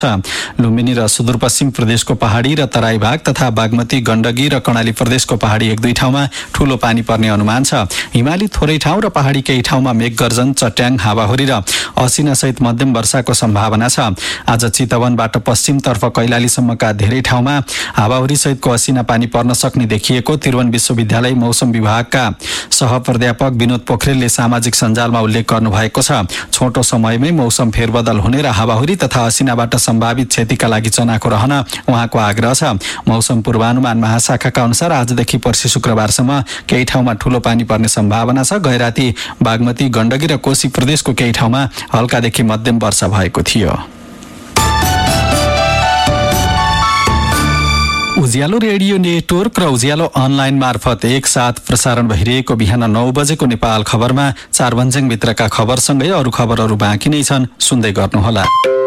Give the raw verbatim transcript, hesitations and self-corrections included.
लुम्बिनी र सुदूरपश्चिम प्रदेशको पहाडी र तराई भाग तथा बागमती, गण्डकी र कर्णाली प्रदेशको पहाडी एक दुई ठाउँमा ठूलो पानी पर्ने अनुमान छ। हिमाली थोरै ठाउँ र पहाडी केही ठाउँमा मेघगर्जन, चट्याङ, हावाहुरी र असिना सहित मध्यम वर्षाको सम्भावना छ। आज चितवनबाट पश्चिमतर्फ कैलालीसम्मका धेरै ठाउँमा हावाहुरी सहितको असिना पानी पर्न सक्ने देखिएको त्रिभुवन विश्वविद्यालय मौसम विभागका सहप्राध्यापक विनोद पोखरेलले सामाजिक सञ्जालमा उल्लेख गर्नुभएको छ। छोटो समयमै मौसम फेरबदल हुने र हावाहुरी तथा असिनाबाट सम्भावित क्षतिका लागि चनाखो रहन उहाँको आग्रह छ। मौसम पूर्वानुमान महाशाखाका अनुसार आजदेखि पर्सि शुक्रबारसम्म केही ठाउँमा ठूलो पानी पर्ने सम्भावना छ। गैराती, बागमती, गण्डकी र कोशी प्रदेशको केही ठाउँमा हल्कादेखि मध्यम वर्षा भएको थियो। उज्यालो रेडियो नेटवर्क र उज्यालो अनलाइन मार्फत एकसाथ प्रसारण भइरहेको बिहान नौ बजेको नेपाल खबरमा चार भन्ज्याङभित्रका खबरसँगै अरू खबरहरू बाँकी नै छन्, सुन्दै गर्नुहोला।